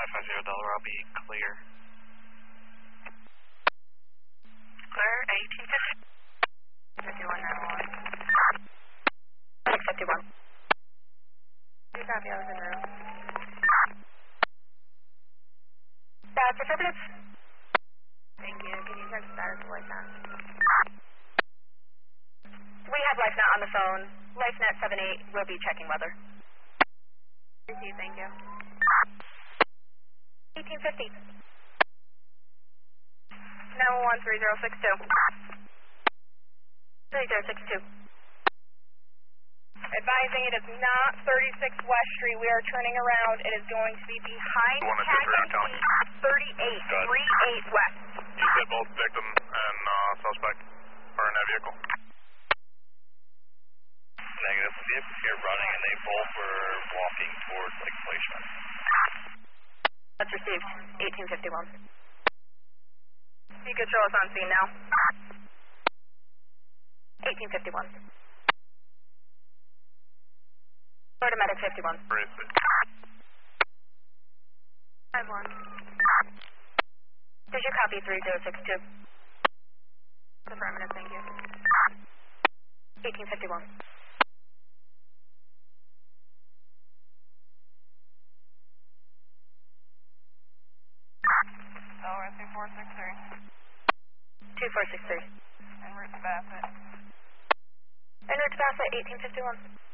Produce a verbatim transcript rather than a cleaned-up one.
five five zero Delaware, I'll be clear. Clear, eighteen fifty. fifty-one nine one. six fifty-one. You copy, I was en route. That's affirmative. Thank you. Can you check the status of LifeNet? We have LifeNet on the phone. LifeNet seven eight will be checking weather. Receive, thank you. eighteen fifty. nine one one three zero six two. three zero six two. Advising it is not thirty-six West Street. We are turning around. It is going to be behind Khaki thirty-eight, thirty-eight West. You said both victim and uh, suspect are in that vehicle. Negative. See if you're running and they both were walking towards Lake Glacier. That's received. eighteen fifty-one. You could show us on scene now. eighteen fifty-one. Florida Medic fifty-one. five one. Did you copy three zero six two? Affirmative, thank you. eighteen fifty-one. Delaware two four six three. two four six three. En route to Bassett. En route to Bassett, eighteen fifty-one.